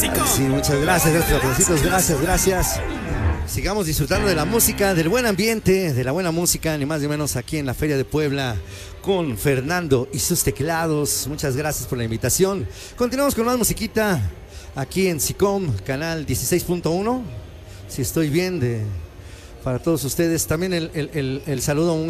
Sí, muchas gracias, gracias, gracias. Sigamos disfrutando de la música, del buen ambiente, de la buena música, ni más ni menos aquí en la Feria de Puebla con Fernando y sus teclados. Muchas gracias por la invitación. Continuamos con más musiquita aquí en SICOM, canal 16.1. Si estoy bien, para todos ustedes. También el saludo